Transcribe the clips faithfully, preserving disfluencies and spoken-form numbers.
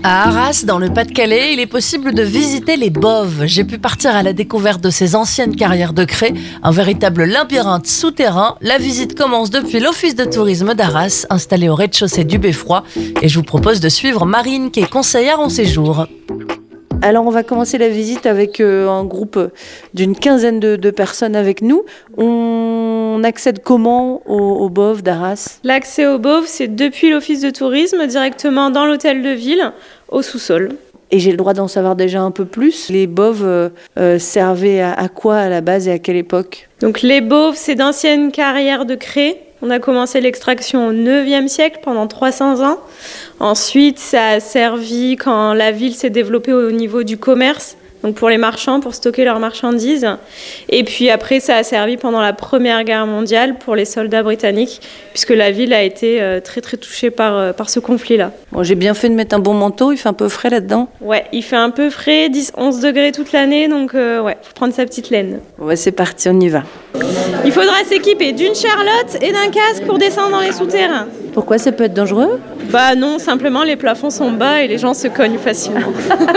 À Arras, dans le Pas-de-Calais, il est possible de visiter les Boves. J'ai pu partir à la découverte de ces anciennes carrières de craie, un véritable labyrinthe souterrain. La visite commence depuis l'Office de tourisme d'Arras, installé au rez-de-chaussée du Beffroi. Et je vous propose de suivre Marine, qui est conseillère en séjour. Alors on va commencer la visite avec euh, un groupe d'une quinzaine de, de personnes avec nous. On accède comment au, au Boves d'Arras ? L'accès au Boves, c'est depuis l'office de tourisme, directement dans l'hôtel de ville, au sous-sol. Et j'ai le droit d'en savoir déjà un peu plus. Les Boves euh, euh, servaient à, à quoi à la base et à quelle époque ? Donc les Boves, c'est d'anciennes carrières de craie. On a commencé l'extraction au neuvième siècle, pendant trois cents ans. Ensuite, ça a servi quand la ville s'est développée au niveau du commerce, donc pour les marchands, pour stocker leurs marchandises. Et puis après, ça a servi pendant la Première Guerre mondiale pour les soldats britanniques, puisque la ville a été euh, très très touchée par, euh, par ce conflit-là. Bon, j'ai bien fait de mettre un bon manteau, il fait un peu frais là-dedans. Ouais, il fait un peu frais, dix à onze degrés toute l'année, donc euh, ouais, faut prendre sa petite laine. Ouais, c'est parti, on y va. Il faudra s'équiper d'une charlotte et d'un casque pour descendre dans les souterrains. Pourquoi ça peut être dangereux ? Bah non, simplement les plafonds sont bas et les gens se cognent facilement.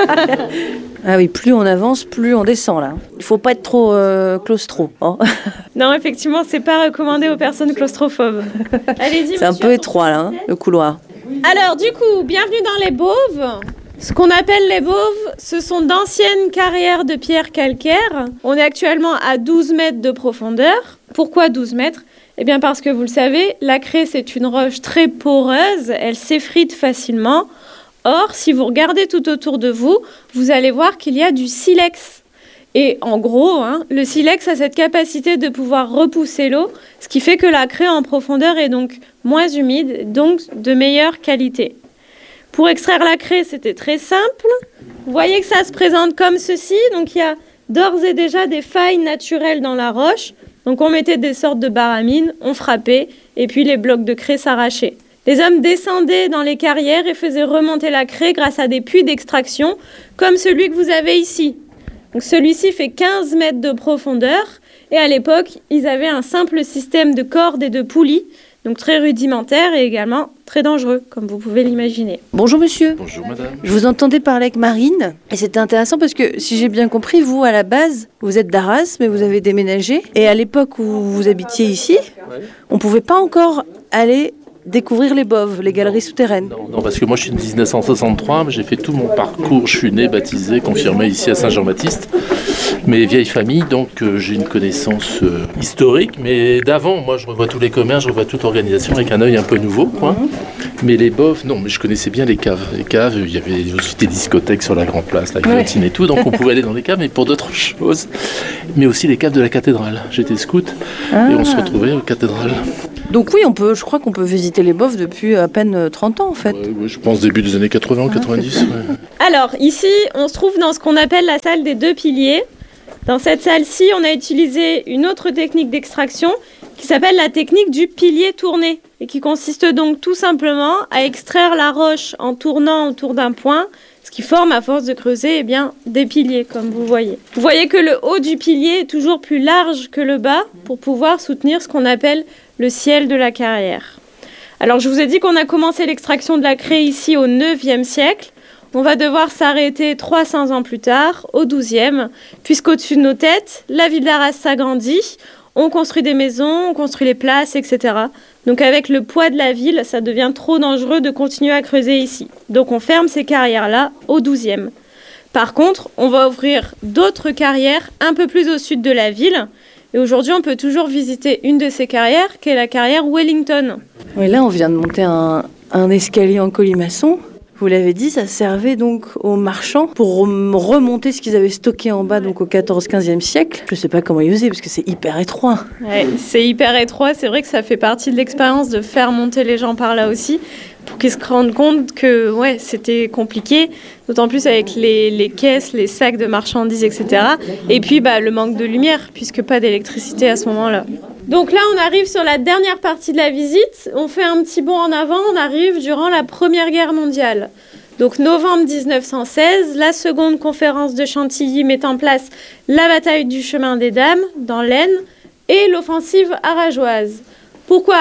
Ah oui, plus on avance, plus on descend là. Il faut pas être trop euh, claustro. Hein. Non, effectivement, c'est pas recommandé aux personnes claustrophobes. Allez-y, c'est un peu étroit là, hein, le couloir. Alors du coup, bienvenue dans les Boves. Ce qu'on appelle les Boves, ce sont d'anciennes carrières de pierre calcaire. On est actuellement à douze mètres de profondeur. Pourquoi douze mètres ? Eh bien parce que vous le savez, la craie c'est une roche très poreuse, elle s'effrite facilement. Or, si vous regardez tout autour de vous, vous allez voir qu'il y a du silex. Et en gros, hein, le silex a cette capacité de pouvoir repousser l'eau, ce qui fait que la craie en profondeur est donc moins humide, donc de meilleure qualité. Pour extraire la craie, c'était très simple. Vous voyez que ça se présente comme ceci. Donc il y a d'ores et déjà des failles naturelles dans la roche. Donc on mettait des sortes de baramines, on frappait, et puis les blocs de craie s'arrachaient. Les hommes descendaient dans les carrières et faisaient remonter la craie grâce à des puits d'extraction, comme celui que vous avez ici. Donc celui-ci fait quinze mètres de profondeur, et à l'époque, ils avaient un simple système de cordes et de poulies, donc très rudimentaire et également très dangereux, comme vous pouvez l'imaginer. Bonjour monsieur. Bonjour madame. Je vous entendais parler avec Marine, et c'était intéressant parce que, si j'ai bien compris, vous, à la base, vous êtes d'Arras, mais vous avez déménagé. Et à l'époque où vous habitiez ici, ouais. On ne pouvait pas encore aller découvrir les Boves, les galeries souterraines. Non, non, parce que moi je suis de dix-neuf cent soixante-trois, j'ai fait tout mon parcours, je suis né, baptisé, confirmé ici à Saint-Jean-Baptiste. Mes vieilles familles, donc euh, j'ai une connaissance euh, historique, mais d'avant, moi je revois tous les commerces, je revois toute organisation avec un œil un peu nouveau, quoi. Mm-hmm. Mais les Boves, non, mais je connaissais bien les caves. Les caves, il y avait aussi des discothèques sur la Grande Place, la guillotine ouais. et tout, donc on pouvait aller dans les caves, mais pour d'autres choses. Mais aussi les caves de la cathédrale. J'étais scout ah. et on se retrouvait aux cathédrales. Donc oui, on peut, je crois qu'on peut visiter les Boves depuis à peine trente ans en fait. Ouais, ouais, je pense début des années quatre-vingts, ah, quatre-vingt-dix. Ouais. Alors ici, on se trouve dans ce qu'on appelle la salle des deux piliers. Dans cette salle-ci, on a utilisé une autre technique d'extraction qui s'appelle la technique du pilier tourné et qui consiste donc tout simplement à extraire la roche en tournant autour d'un point, ce qui forme à force de creuser eh bien, des piliers, comme vous voyez. Vous voyez que le haut du pilier est toujours plus large que le bas pour pouvoir soutenir ce qu'on appelle le ciel de la carrière. Alors je vous ai dit qu'on a commencé l'extraction de la craie ici au neuvième siècle. On va devoir s'arrêter trois cents ans plus tard, au douzième, puisqu'au-dessus de nos têtes, la ville d'Arras s'agrandit, on construit des maisons, on construit les places, et cetera. Donc avec le poids de la ville, ça devient trop dangereux de continuer à creuser ici. Donc on ferme ces carrières-là au douzième. Par contre, on va ouvrir d'autres carrières un peu plus au sud de la ville. Et aujourd'hui, on peut toujours visiter une de ces carrières, qui est la carrière Wellington. Oui, là, on vient de monter un, un escalier en colimaçon. Vous l'avez dit, ça servait donc aux marchands pour remonter ce qu'ils avaient stocké en bas, donc au quatorzième quinzième siècle. Je ne sais pas comment ils faisaient, parce que c'est hyper étroit. Ouais, c'est hyper étroit. C'est vrai que ça fait partie de l'expérience de faire monter les gens par là aussi, pour qu'ils se rendent compte que ouais, c'était compliqué, d'autant plus avec les, les caisses, les sacs de marchandises, et cetera. Et puis bah, le manque de lumière, puisque pas d'électricité à ce moment-là. Donc là, on arrive sur la dernière partie de la visite. On fait un petit bond en avant. On arrive durant la Première Guerre mondiale. Donc novembre dix-neuf cent seize, la seconde conférence de Chantilly met en place la bataille du chemin des Dames dans l'Aisne et l'offensive arageoise. Pourquoi Arras ?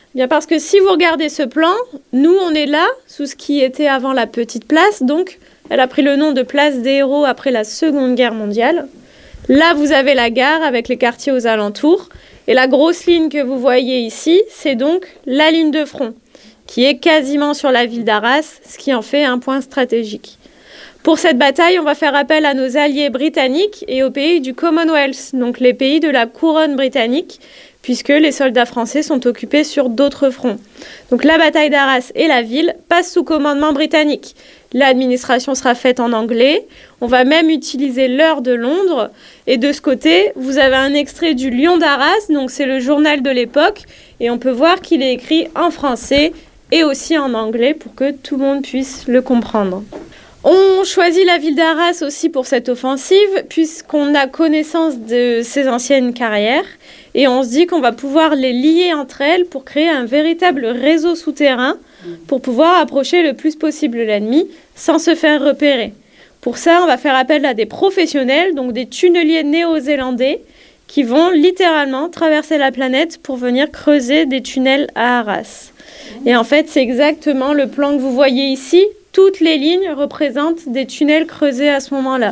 Bien parce que si vous regardez ce plan, nous on est là, sous ce qui était avant la petite place, donc elle a pris le nom de place des héros après la Seconde Guerre mondiale. Là vous avez la gare avec les quartiers aux alentours, et la grosse ligne que vous voyez ici, c'est donc la ligne de front, qui est quasiment sur la ville d'Arras, ce qui en fait un point stratégique. Pour cette bataille, on va faire appel à nos alliés britanniques et aux pays du Commonwealth, donc les pays de la couronne britannique, puisque les soldats français sont occupés sur d'autres fronts. Donc la bataille d'Arras et la ville passent sous commandement britannique. L'administration sera faite en anglais, on va même utiliser l'heure de Londres, et de ce côté, vous avez un extrait du Lion d'Arras, donc c'est le journal de l'époque, et on peut voir qu'il est écrit en français et aussi en anglais pour que tout le monde puisse le comprendre. On choisit la ville d'Arras aussi pour cette offensive, puisqu'on a connaissance de ses anciennes carrières, et on se dit qu'on va pouvoir les lier entre elles pour créer un véritable réseau souterrain pour pouvoir approcher le plus possible l'ennemi sans se faire repérer. Pour ça, on va faire appel à des professionnels, donc des tunneliers néo-zélandais, qui vont littéralement traverser la planète pour venir creuser des tunnels à Arras. Et en fait, c'est exactement le plan que vous voyez ici. Toutes les lignes représentent des tunnels creusés à ce moment-là.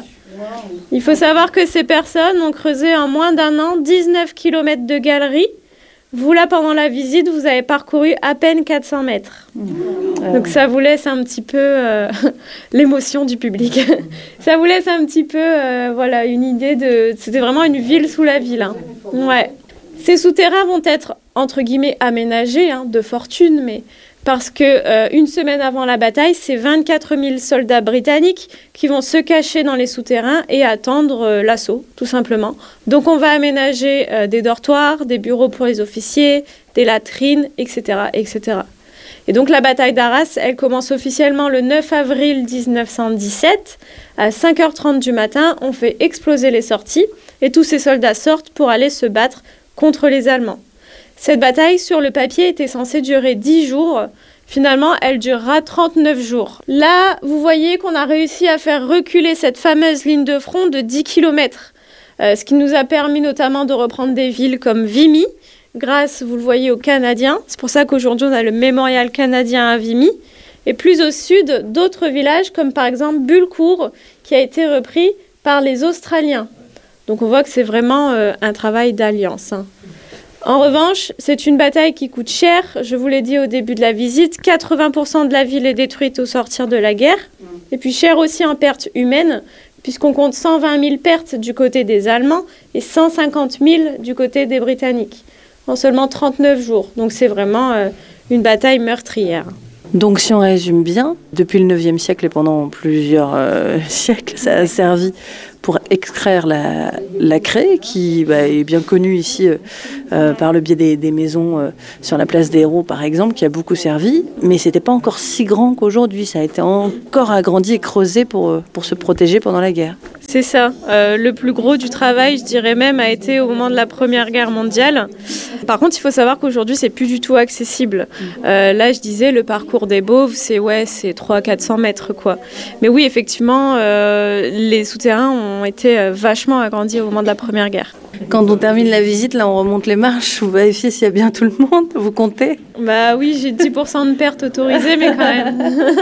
Il faut savoir que ces personnes ont creusé en moins d'un an dix-neuf kilomètres de galeries. Vous, là, pendant la visite, vous avez parcouru à peine quatre cents mètres. Donc ça vous laisse un petit peu euh, l'émotion du public. Ça vous laisse un petit peu euh, voilà, une idée de... C'était vraiment une ville sous la ville. Hein. Ouais. Ces souterrains vont être, entre guillemets, aménagés, hein, de fortune, mais... Parce que euh, une semaine avant la bataille, c'est vingt-quatre mille soldats britanniques qui vont se cacher dans les souterrains et attendre euh, l'assaut, tout simplement. Donc on va aménager euh, des dortoirs, des bureaux pour les officiers, des latrines, et cetera, et cetera. Et donc la bataille d'Arras, elle commence officiellement le neuf avril mille neuf cent dix-sept. À cinq heures trente du matin, on fait exploser les sorties et tous ces soldats sortent pour aller se battre contre les Allemands. Cette bataille, sur le papier, était censée durer dix jours. Finalement, elle durera trente-neuf jours. Là, vous voyez qu'on a réussi à faire reculer cette fameuse ligne de front de dix kilomètres, euh, ce qui nous a permis notamment de reprendre des villes comme Vimy, grâce, vous le voyez, aux Canadiens. C'est pour ça qu'aujourd'hui, on a le mémorial canadien à Vimy. Et plus au sud, d'autres villages, comme par exemple Bulcourt, qui a été repris par les Australiens. Donc on voit que c'est vraiment euh, un travail d'alliance, hein. En revanche, c'est une bataille qui coûte cher. Je vous l'ai dit au début de la visite, quatre-vingts pour cent de la ville est détruite au sortir de la guerre. Et puis cher aussi en pertes humaines, puisqu'on compte cent vingt mille pertes du côté des Allemands et cent cinquante mille du côté des Britanniques, en seulement trente-neuf jours. Donc c'est vraiment euh, une bataille meurtrière. Donc si on résume bien, depuis le neuvième siècle et pendant plusieurs euh, siècles, ça a servi pour extraire la, la craie, qui bah, est bien connue ici euh, euh, par le biais des, des maisons euh, sur la place des Héros, par exemple, qui a beaucoup servi. Mais c'était pas encore si grand qu'aujourd'hui. Ça a été encore agrandi et creusé pour, pour se protéger pendant la guerre. C'est ça. Euh, le plus gros du travail, je dirais même, a été au moment de la Première Guerre mondiale. Par contre, il faut savoir qu'aujourd'hui, c'est plus du tout accessible. Euh, là, je disais, le parcours des Bauves, c'est ouais, c'est trois cents à quatre cents mètres, quoi. Mais oui, effectivement, euh, les souterrains ont été vachement agrandis au moment de la Première Guerre. Quand on termine la visite, là, on remonte les marches, vous vérifiez s'il y a bien tout le monde, vous comptez ? Bah oui, j'ai dix pour cent de pertes autorisées, mais quand même.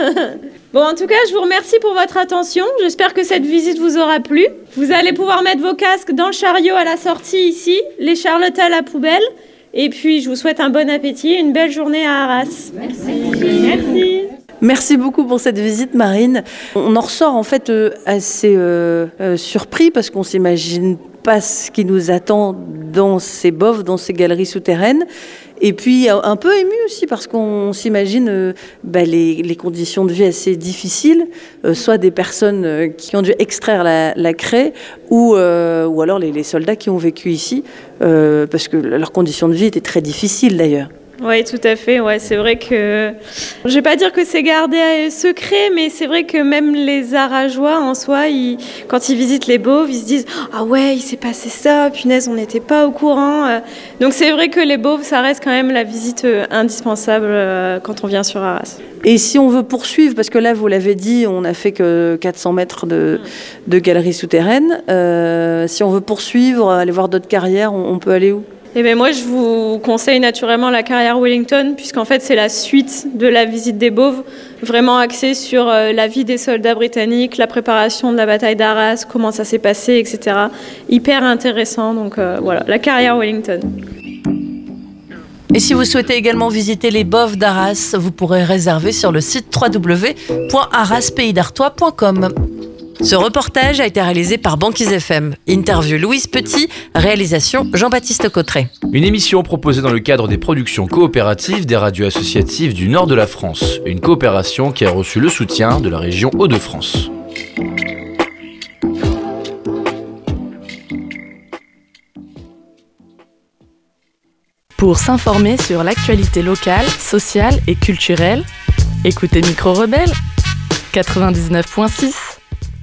Bon, en tout cas, je vous remercie pour votre attention. J'espère que cette visite vous aura plu. Vous allez pouvoir mettre vos casques dans le chariot à la sortie ici, les charlottes à la poubelle. Et puis, je vous souhaite un bon appétit et une belle journée à Arras. Merci. Merci. Merci beaucoup pour cette visite, Marine. On en ressort en fait euh, assez euh, euh, surpris parce qu'on s'imagine pas ce qui nous attend dans ces boves, dans ces galeries souterraines. Et puis un peu ému aussi parce qu'on s'imagine euh, bah, les, les conditions de vie assez difficiles, euh, soit des personnes euh, qui ont dû extraire la, la craie ou, euh, ou alors les, les soldats qui ont vécu ici, euh, parce que leurs conditions de vie étaient très difficiles d'ailleurs. Oui, tout à fait. Ouais, c'est vrai que je vais pas dire que c'est gardé secret, mais c'est vrai que même les Arageois en soi, ils, quand ils visitent les Bauves, ils se disent ah ouais, il s'est passé ça, punaise, on n'était pas au courant. Donc c'est vrai que les Bauves, ça reste quand même la visite indispensable quand on vient sur Arras. Et si on veut poursuivre, parce que là, vous l'avez dit, on n'a fait que quatre cents mètres de, de galeries souterraines. Euh, si on veut poursuivre, aller voir d'autres carrières, on, on peut aller où ? Eh bien, moi, je vous conseille naturellement la carrière Wellington, puisqu'en fait, c'est la suite de la visite des Bauves, vraiment axée sur euh, la vie des soldats britanniques, la préparation de la bataille d'Arras, comment ça s'est passé, et cetera. Hyper intéressant, donc euh, voilà, la carrière Wellington. Et si vous souhaitez également visiter les Bauves d'Arras, vous pourrez réserver sur le site w w w point arras pays d'artois point com. Ce reportage a été réalisé par Banquise F M. Interview Louise Petit, réalisation Jean-Baptiste Cotteret. Une émission proposée dans le cadre des productions coopératives des radios associatives du nord de la France. Une coopération qui a reçu le soutien de la région Hauts-de-France. Pour s'informer sur l'actualité locale, sociale et culturelle, écoutez Micro Rebelle quatre-vingt-dix-neuf point six.